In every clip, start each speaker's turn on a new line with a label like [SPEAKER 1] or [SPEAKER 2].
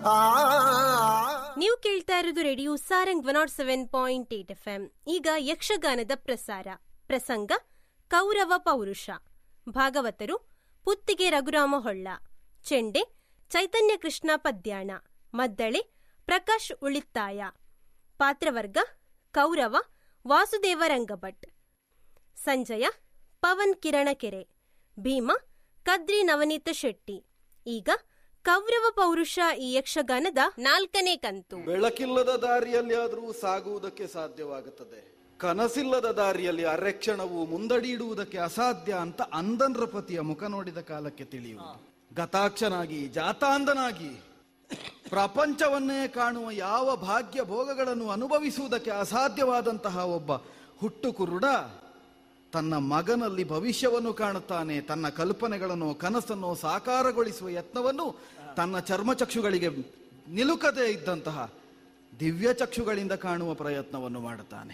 [SPEAKER 1] ನೀವು ಕೇಳ್ತಾ ಇರೋದು ರೇಡಿಯೋ ಸಾರಂಗ್ 107.8 FM. ಈಗ ಯಕ್ಷಗಾನದ ಪ್ರಸಂಗ ಕೌರವ ಪೌರುಷ. ಭಾಗವತರು ಪುತ್ತಿಗೆ ರಘುರಾಮ ಹೊಳ್ಳ, ಚೆಂಡೆ ಚೈತನ್ಯ ಕೃಷ್ಣ ಪದ್ಯಾಣ, ಮದ್ದಳೆ ಪ್ರಕಾಶ್ ಉಳಿತ್ತಾಯ. ಪಾತ್ರವರ್ಗ ಕೌರವ ವಾಸುದೇವ ರಂಗಭಟ್, ಸಂಜಯ ಪವನ್ ಕಿರಣಕೆರೆ, ಭೀಮ ಕದ್ರಿ ನವನೀತ ಶೆಟ್ಟಿ. ಈಗ ಕೌರವ ಪೌರುಷ ಈ ಯಕ್ಷಗಾನದ 4ನೇ ಕಂತು.
[SPEAKER 2] ಬೆಳಕಿಲ್ಲದ ದಾರಿಯಲ್ಲಿ ಆದರೂ ಸಾಗುವುದಕ್ಕೆ ಸಾಧ್ಯವಾಗುತ್ತದೆ, ಕನಸಿಲ್ಲದ ದಾರಿಯಲ್ಲಿ ಅರೆಕ್ಷಣವು ಮುಂದಡಿಯಿಡುವುದಕ್ಕೆ ಅಸಾಧ್ಯ ಅಂತ ಅಂದನ್ರಪತಿಯ ಮುಖ ನೋಡಿದ ಕಾಲಕ್ಕೆ ತಿಳಿಯುವುದು. ಗತಾಕ್ಷನಾಗಿ ಜಾತಾಂಧನಾಗಿ ಪ್ರಪಂಚವನ್ನೇ ಕಾಣುವ ಯಾವ ಭಾಗ್ಯ ಭೋಗಗಳನ್ನು ಅನುಭವಿಸುವುದಕ್ಕೆ ಅಸಾಧ್ಯವಾದಂತಹ ಒಬ್ಬ ಹುಟ್ಟು ಕುರುಡ ತನ್ನ ಮಗನಲ್ಲಿ ಭವಿಷ್ಯವನ್ನು ಕಾಣುತ್ತಾನೆ. ತನ್ನ ಕಲ್ಪನೆಗಳನ್ನು ಕನಸನ್ನು ಸಾಕಾರಗೊಳಿಸುವ ಯತ್ನವನ್ನು ತನ್ನ ಚರ್ಮಚಕ್ಷುಗಳಿಗೆ ನಿಲುಕದೇ ಇದ್ದಂತಹ ದಿವ್ಯ ಚಕ್ಷುಗಳಿಂದ ಕಾಣುವ ಪ್ರಯತ್ನವನ್ನು ಮಾಡುತ್ತಾನೆ.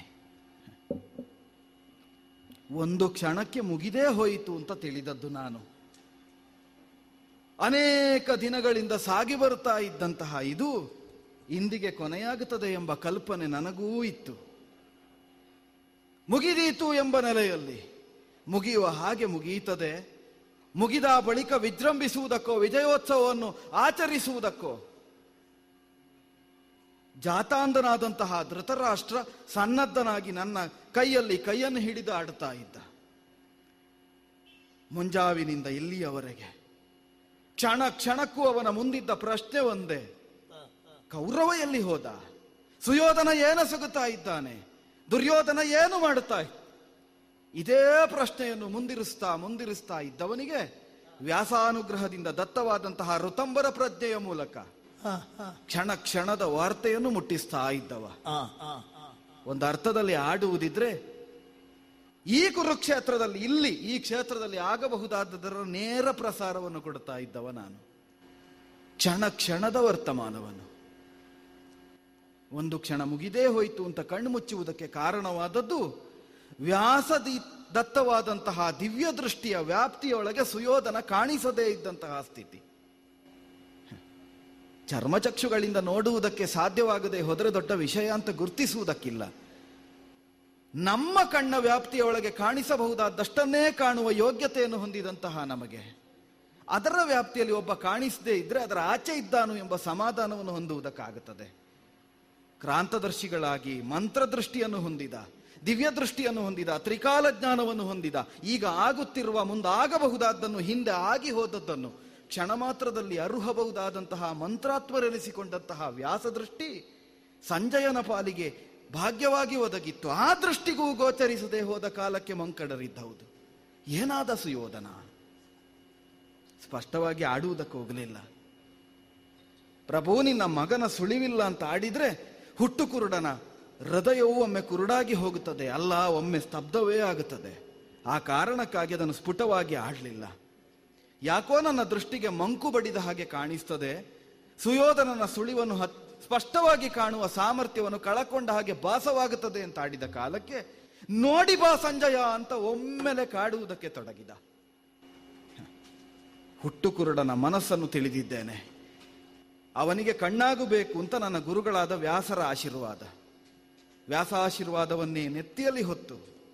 [SPEAKER 2] ಒಂದು ಕ್ಷಣಕ್ಕೆ ಮುಗಿದೇ ಹೋಯಿತು ಅಂತ ತಿಳಿದದ್ದು ನಾನು. ಅನೇಕ ದಿನಗಳಿಂದ ಸಾಗಿ ಬರುತ್ತಾ ಇದ್ದಂತಹ ಇದು ಇಂದಿಗೆ ಕೊನೆಯಾಗುತ್ತದೆ ಎಂಬ ಕಲ್ಪನೆ ನನಗೂ ಇತ್ತು. ಮುಗಿದೀತು ಎಂಬ ನೆಲೆಯಲ್ಲಿ ಮುಗಿಯುವ ಹಾಗೆ ಮುಗಿಯುತ್ತದೆ. ಮುಗಿದ ಬಳಿಕ ವಿಜೃಂಭಿಸುವುದಕ್ಕೋ ವಿಜಯೋತ್ಸವವನ್ನು ಆಚರಿಸುವುದಕ್ಕೋ ಜಾತಾಂಧನಾದಂತಹ ಧೃತರಾಷ್ಟ್ರ ಸನ್ನದ್ಧನಾಗಿ ನನ್ನ ಕೈಯನ್ನು ಹಿಡಿದು ಆಡುತ್ತಾ ಇದ್ದ. ಮುಂಜಾವಿನಿಂದ ಇಲ್ಲಿಯವರೆಗೆ ಕ್ಷಣ ಕ್ಷಣಕ್ಕೂ ಅವನ ಮುಂದಿದ್ದ ಪ್ರಶ್ನೆ ಒಂದೇ: ಕೌರವ ಎಲ್ಲಿ ಹೋದ? ಸುಯೋಧನ ಏನಸಗುತ್ತಾ ಇದ್ದಾನೆ? ದುರ್ಯೋಧನ ಏನು ಮಾಡುತ್ತಾ? ಇದೇ ಪ್ರಶ್ನೆಯನ್ನು ಮುಂದಿರಿಸ್ತಾ ಇದ್ದವನಿಗೆ ವ್ಯಾಸಾನುಗ್ರಹದಿಂದ ದತ್ತವಾದಂತಹ ಋತಂಬರ ಪ್ರಜ್ಞೆಯ ಮೂಲಕ ಕ್ಷಣ ಕ್ಷಣದ ವಾರ್ತೆಯನ್ನು ಮುಟ್ಟಿಸ್ತಾ ಇದ್ದವ. ಒಂದು ಅರ್ಥದಲ್ಲಿ ಆಡುವುದಿದ್ರೆ ಈ ಕುರುಕ್ಷೇತ್ರದಲ್ಲಿ, ಇಲ್ಲಿ ಈ ಕ್ಷೇತ್ರದಲ್ಲಿ ಆಗಬಹುದಾದದರ ನೇರ ಪ್ರಸಾರವನ್ನು ಕೊಡ್ತಾ ಇದ್ದವ ನಾನು. ಕ್ಷಣ ಕ್ಷಣದ ವರ್ತಮಾನವನ್ನು. ಒಂದು ಕ್ಷಣ ಮುಗಿದೇ ಹೋಯಿತು ಅಂತ ಕಣ್ಣು ಮುಚ್ಚುವುದಕ್ಕೆ ಕಾರಣವಾದದ್ದು ದತ್ತವಾದಂತಹ ದಿವ್ಯ ದೃಷ್ಟಿಯ ವ್ಯಾಪ್ತಿಯೊಳಗೆ ಸುಯೋಧನ ಕಾಣಿಸದೇ ಇದ್ದಂತಹ ಸ್ಥಿತಿ. ಚರ್ಮಚಕ್ಷುಗಳಿಂದ ನೋಡುವುದಕ್ಕೆ ಸಾಧ್ಯವಾಗದೆ ಹೋದರೆ ದೊಡ್ಡ ವಿಷಯ ಅಂತ ಗುರುತಿಸುವುದಕ್ಕಿಲ್ಲ. ನಮ್ಮ ಕಣ್ಣ ವ್ಯಾಪ್ತಿಯೊಳಗೆ ಕಾಣಿಸಬಹುದಾದಷ್ಟನ್ನೇ ಕಾಣುವ ಯೋಗ್ಯತೆಯನ್ನು ಹೊಂದಿದಂತಹ ನಮಗೆ ಅದರ ವ್ಯಾಪ್ತಿಯಲ್ಲಿ ಒಬ್ಬ ಕಾಣಿಸದೇ ಇದ್ರೆ ಅದರ ಆಚೆ ಇದ್ದಾನು ಎಂಬ ಸಮಾಧಾನವನ್ನು ಹೊಂದುವುದಕ್ಕಾಗುತ್ತದೆ. ಕ್ರಾಂತದರ್ಶಿಗಳಾಗಿ ಮಂತ್ರದೃಷ್ಟಿಯನ್ನು ಹೊಂದಿದ, ದಿವ್ಯ ದೃಷ್ಟಿಯನ್ನು ಹೊಂದಿದ, ತ್ರಿಕಾಲ ಜ್ಞಾನವನ್ನು ಹೊಂದಿದ, ಈಗ ಆಗುತ್ತಿರುವ ಮುಂದಾಗಬಹುದಾದ್ದನ್ನು, ಹಿಂದೆ ಆಗಿ ಹೋದದ್ದನ್ನು ಕ್ಷಣ ಮಾತ್ರದಲ್ಲಿ ಅರುಹಬಹುದಾದಂತಹ ಮಂತ್ರಾತ್ಮರೆನಿಸಿಕೊಂಡಂತಹ ವ್ಯಾಸದೃಷ್ಟಿ ಸಂಜಯನ ಪಾಲಿಗೆ ಭಾಗ್ಯವಾಗಿ ಒದಗಿತ್ತು. ಆ ದೃಷ್ಟಿಗೂ ಗೋಚರಿಸದೆ ಹೋದ ಕಾಲಕ್ಕೆ ಮಂಕಡರಿದ್ದೌದು. ಏನಾದ ಸುಯೋಧನ? ಸ್ಪಷ್ಟವಾಗಿ ಆಡುವುದಕ್ಕೆ ಹೋಗಲಿಲ್ಲ. ಪ್ರಭು, ನಿನ್ನ ಮಗನ ಸುಳಿವಿಲ್ಲ ಅಂತ ಆಡಿದ್ರೆ ಹುಟ್ಟು ಕುರುಡನ ಹೃದಯವು ಒಮ್ಮೆ ಕುರುಡಾಗಿ ಹೋಗುತ್ತದೆ, ಅಲ್ಲ ಒಮ್ಮೆ ಸ್ತಬ್ಧವೇ ಆಗುತ್ತದೆ. ಆ ಕಾರಣಕ್ಕಾಗಿ ಅದನ್ನು ಸ್ಫುಟವಾಗಿ ಆಡಲಿಲ್ಲ. ಯಾಕೋ ನನ್ನ ದೃಷ್ಟಿಗೆ ಮಂಕು ಬಡಿದ ಹಾಗೆ ಕಾಣಿಸ್ತದೆ. ಸುಯೋಧನನ ಸುಳಿವನ್ನು ಸ್ಪಷ್ಟವಾಗಿ ಕಾಣುವ ಸಾಮರ್ಥ್ಯವನ್ನು ಕಳಕೊಂಡ ಹಾಗೆ ಭಾಸವಾಗುತ್ತದೆ ಅಂತ ಆಡಿದ ಕಾಲಕ್ಕೆ ನೋಡಿ ಬಾ ಸಂಜಯ ಅಂತ ಒಮ್ಮೆಲೆ ಕಾಡುವುದಕ್ಕೆ ತೊಡಗಿದ. ಹುಟ್ಟು ಕುರುಡನ ಮನಸ್ಸನ್ನು ತಿಳಿದಿದ್ದೇನೆ. ಅವನಿಗೆ ಕಣ್ಣಾಗಬೇಕು ಅಂತ ನನ್ನ ಗುರುಗಳಾದ ವ್ಯಾಸರ ಆಶೀರ್ವಾದ, ವ್ಯಾಸಾಶೀರ್ವಾದವನ್ನೇ ನೆತ್ತಿಯಲ್ಲಿ ಹೊತ್ತು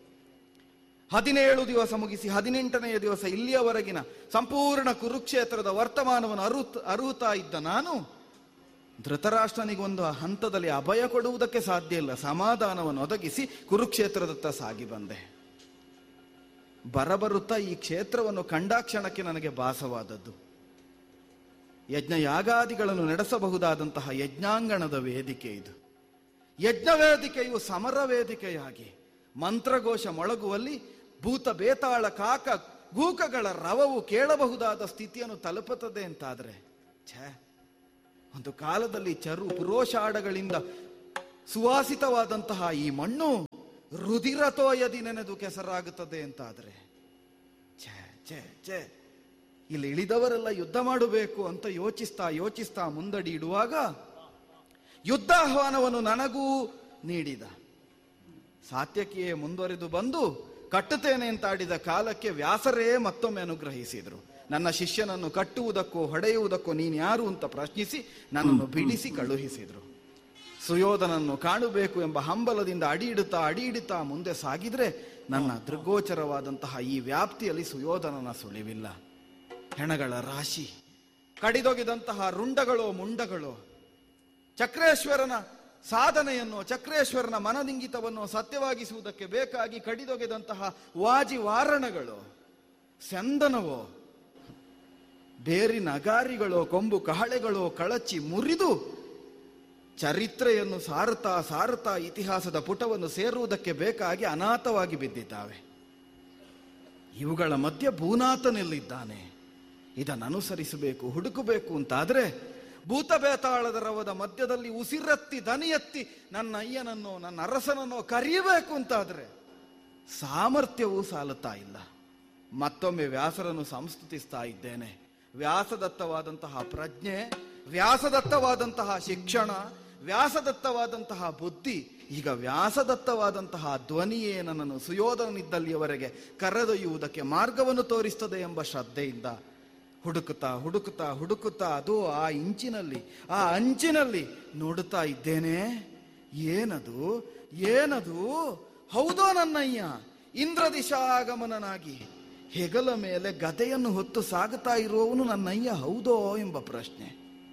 [SPEAKER 2] 17 ದಿವಸ ಮುಗಿಸಿ 18ನೆಯ ದಿವಸ ಇಲ್ಲಿಯವರೆಗಿನ ಸಂಪೂರ್ಣ ಕುರುಕ್ಷೇತ್ರದ ವರ್ತಮಾನವನ್ನು ಅರುಹುತ್ತಾ ಇದ್ದ ನಾನು ಧೃತರಾಷ್ಟ್ರನಿಗೊಂದು ಹಂತದಲ್ಲಿ ಅಭಯ ಕೊಡುವುದಕ್ಕೆ ಸಾಧ್ಯ ಇಲ್ಲ. ಸಮಾಧಾನವನ್ನು ಒದಗಿಸಿ ಕುರುಕ್ಷೇತ್ರದತ್ತ ಸಾಗಿ ಬಂದೆ. ಬರಬರುತ್ತಾ ಈ ಕ್ಷೇತ್ರವನ್ನು ಕಂಡಾಕ್ಷಣಕ್ಕೆ ನನಗೆ ಭಾಸವಾದದ್ದು ಯಜ್ಞ ಯಾಗಾದಿಗಳನ್ನು ನಡೆಸಬಹುದಾದಂತಹ ಯಜ್ಞಾಂಗಣದ ವೇದಿಕೆ ಇದು. ಯಜ್ಞ ವೇದಿಕೆಯು ಸಮರ ವೇದಿಕೆಯಾಗಿ ಮಂತ್ರಘೋಷ ಮೊಳಗುವಲ್ಲಿ ಭೂತ ಬೇತಾಳ ಕಾಕ ಗೂಕಗಳ ರವವು ಕೇಳಬಹುದಾದ ಸ್ಥಿತಿಯನ್ನು ತಲುಪುತ್ತದೆ ಅಂತಾದರೆ, ಒಂದು ಕಾಲದಲ್ಲಿ ಚರು ಪುರೋಷಾಡಗಳಿಂದ ಸುವಾಸಿತವಾದಂತಹ ಈ ಮಣ್ಣು ರುಧಿರತೋಯದಿ ನೆನೆದು ಕೆಸರಾಗುತ್ತದೆ ಅಂತಾದರೆ, ಇಲ್ಲಿ ಇಳಿದವರೆಲ್ಲ ಯುದ್ಧ ಮಾಡಬೇಕು ಅಂತ ಯೋಚಿಸ್ತಾ ಮುಂದಡಿ ಇಡುವಾಗ ಯುದ್ಧಾಹ್ವಾನವನ್ನು ನನಗೂ ನೀಡಿದ. ಸಾತ್ಯಕಿಯೇ ಮುಂದುವರೆದು ಬಂದು ಕಟ್ಟುತ್ತೇನೆ ಅಂತ ಆಡಿದ ಕಾಲಕ್ಕೆ ವ್ಯಾಸರೇ ಮತ್ತೊಮ್ಮೆ ಅನುಗ್ರಹಿಸಿದ್ರು. ನನ್ನ ಶಿಷ್ಯನನ್ನು ಕಟ್ಟುವುದಕ್ಕೋ ಹೊಡೆಯುವುದಕ್ಕೋ ನೀನು ಯಾರು ಅಂತ ಪ್ರಶ್ನಿಸಿ ನನ್ನನ್ನು ಬಿಡಿಸಿ ಕಳುಹಿಸಿದ್ರು. ಸುಯೋಧನನ್ನು ಕಾಣಬೇಕು ಎಂಬ ಹಂಬಲದಿಂದ ಅಡಿ ಇಡುತ್ತಾ ಮುಂದೆ ಸಾಗಿದ್ರೆ ನನ್ನ ದೃಗ್ಗೋಚರವಾದಂತಹ ಈ ವ್ಯಾಪ್ತಿಯಲ್ಲಿ ಸುಯೋಧನನ ಸುಳಿವಿಲ್ಲ. ಹೆಣಗಳ ರಾಶಿ, ಕಡಿದೊಗೆದಂತಹ ರುಂಡಗಳೋ ಮುಂಡಗಳೋ, ಚಕ್ರೇಶ್ವರನ ಸಾಧನೆಯನ್ನು, ಚಕ್ರೇಶ್ವರನ ಮನದಿಂಗಿತವನ್ನು ಸತ್ಯವಾಗಿಸುವುದಕ್ಕೆ ಬೇಕಾಗಿ ಕಡಿದೊಗೆದಂತಹ ವಾರಣಗಳು, ಸಂದನವೋ, ಬೇರಿನ ಅಗಾರಿಗಳೋ, ಕೊಂಬು ಕಹಳೆಗಳೋ ಕಳಚಿ ಮುರಿದು ಚರಿತ್ರೆಯನ್ನು ಸಾರುತ್ತಾ ಇತಿಹಾಸದ ಪುಟವನ್ನು ಸೇರುವುದಕ್ಕೆ ಬೇಕಾಗಿ ಅನಾಥವಾಗಿ ಬಿದ್ದಿದ್ದಾವೆ. ಇವುಗಳ ಮಧ್ಯೆ ಭೂನಾಥನೆಲ್ಲಿದ್ದಾನೆ? ಇದನ್ನು ಅನುಸರಿಸಬೇಕು, ಹುಡುಕಬೇಕು ಅಂತಾದ್ರೆ ಭೂತಬೇತಾಳದ ರವದ ಮಧ್ಯದಲ್ಲಿ ಉಸಿರೆತ್ತಿ ದನಿಯೆತ್ತಿ ನನ್ನ ಅಯ್ಯನನ್ನೋ ನನ್ನ ಅರಸನನ್ನೋ ಕರೆಯಬೇಕು ಅಂತಾದ್ರೆ ಸಾಮರ್ಥ್ಯವೂ ಸಾಲುತ್ತಾ ಇಲ್ಲ. ಮತ್ತೊಮ್ಮೆ ವ್ಯಾಸರನ್ನು ಸಂಸ್ತುತಿಸ್ತಾ ಇದ್ದೇನೆ. ವ್ಯಾಸದತ್ತವಾದಂತಹ ಪ್ರಜ್ಞೆ, ವ್ಯಾಸದತ್ತವಾದಂತಹ ಶಿಕ್ಷಣ, ವ್ಯಾಸದತ್ತವಾದಂತಹ ಬುದ್ಧಿ, ಈಗ ವ್ಯಾಸದತ್ತವಾದಂತಹ ಧ್ವನಿಯೇ ನನ್ನನ್ನು ಸುಯೋಧನನಿದ್ದಲ್ಲಿಯವರೆಗೆ ಕರೆದೊಯ್ಯುವುದಕ್ಕೆ ಮಾರ್ಗವನ್ನು ತೋರಿಸ್ತದೆ ಎಂಬ ಶ್ರದ್ಧೆಯಿಂದ ಹುಡುಕುತ್ತಾ ಅದು ಆ ಅಂಚಿನಲ್ಲಿ ನೋಡುತ್ತಾ ಇದ್ದೇನೆ. ಏನದು? ಹೌದೋ ನನ್ನಯ್ಯ, ಇಂದ್ರದಿಶಾಗಮನನಾಗಿ ಹೆಗಲ ಮೇಲೆ ಗದೆಯನ್ನು ಹೊತ್ತು ಸಾಗುತ್ತಾ ಇರುವವನು ನನ್ನಯ್ಯ ಹೌದೋ ಎಂಬ ಪ್ರಶ್ನೆ.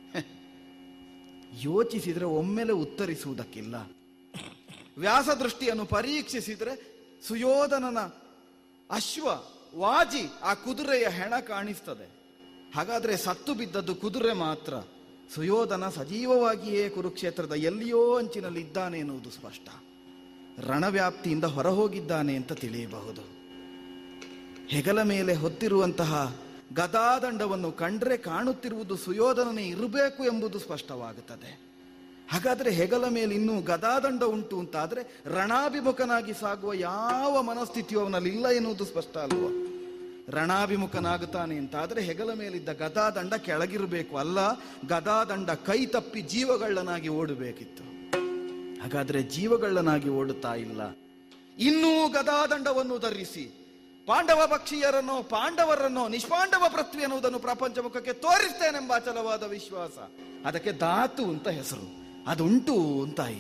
[SPEAKER 2] ಯೋಚಿಸಿದರೆ ಒಮ್ಮೆಲೆ ಉತ್ತರಿಸುವುದಕ್ಕಿಲ್ಲ. ವ್ಯಾಸದೃಷ್ಟಿಯನ್ನು ಪರೀಕ್ಷಿಸಿದರೆ ಸುಯೋಧನನ ಅಶ್ವ ವಾಜಿ, ಆ ಕುದುರೆಯ ಹೆಣ ಕಾಣಿಸ್ತದೆ. ಹಾಗಾದ್ರೆ ಸತ್ತು ಬಿದ್ದದ್ದು ಕುದುರೆ ಮಾತ್ರ. ಸುಯೋಧನ ಸಜೀವವಾಗಿಯೇ ಕುರುಕ್ಷೇತ್ರದ ಎಲ್ಲಿಯೋ ಅಂಚಿನಲ್ಲಿ ಇದ್ದಾನೆ ಎನ್ನುವುದು ಸ್ಪಷ್ಟ. ರಣವ್ಯಾಪ್ತಿಯಿಂದ ಹೊರಹೋಗಿದ್ದಾನೆ ಅಂತ ತಿಳಿಯಬಹುದು. ಹೆಗಲ ಮೇಲೆ ಹೊತ್ತಿರುವಂತಹ ಗದಾದಂಡವನ್ನು ಕಂಡ್ರೆ ಕಾಣುತ್ತಿರುವುದು ಸುಯೋಧನನೇ ಇರಬೇಕು ಎಂಬುದು ಸ್ಪಷ್ಟವಾಗುತ್ತದೆ. ಹಾಗಾದ್ರೆ ಹೆಗಲ ಮೇಲೆ ಇನ್ನೂ ಗದಾದಂಡ ಉಂಟು ಅಂತಾದ್ರೆ ರಣಾಭಿಮುಖನಾಗಿ ಸಾಗುವ ಯಾವ ಮನಸ್ಥಿತಿಯು ಅವನಲ್ಲಿ ಇಲ್ಲ ಎನ್ನುವುದು ಸ್ಪಷ್ಟ ಅಲ್ವ? ರಣಾಭಿಮುಖನಾಗುತ್ತಾನೆ ಅಂತಾದ್ರೆ ಹೆಗಲ ಮೇಲಿದ್ದ ಗದಾದಂಡ ಕೆಳಗಿರಬೇಕು, ಅಲ್ಲ ಗದಾದಂಡ ಕೈ ತಪ್ಪಿ ಜೀವಗಳ್ಳನಾಗಿ ಓಡಬೇಕಿತ್ತು. ಹಾಗಾದ್ರೆ ಜೀವಗಳ್ಳನಾಗಿ ಓಡುತ್ತಾ ಇಲ್ಲ. ಇನ್ನೂ ಗದಾದಂಡವನ್ನು ಧರಿಸಿ ಪಾಂಡವ ಪಕ್ಷೀಯರನ್ನೋ ಪಾಂಡವರನ್ನೋ ನಿಷ್ಪಾಂಡವ ಪೃಥ್ವಿ ಎನ್ನುವುದನ್ನು ಪ್ರಪಂಚ ಮುಖಕ್ಕೆ ತೋರಿಸ್ತೇನೆಂಬ ಅಚಲವಾದ ವಿಶ್ವಾಸ, ಅದಕ್ಕೆ ಧಾತು ಅಂತ ಹೆಸರು, ಅದುಂಟು ಅಂತ